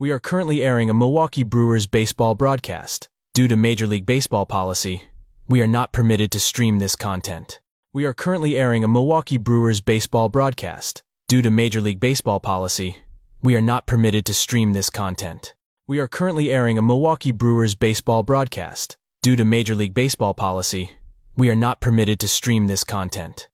We are currently airing a Milwaukee Brewers baseball broadcast. Due to Major League Baseball policy, we are not permitted to stream this content. We are currently airing a Milwaukee Brewers baseball broadcast. Due to Major League Baseball policy, we are not permitted to stream this content. We are currently airing a Milwaukee Brewers baseball broadcast. Due to Major League Baseball policy, we are not permitted to stream this content.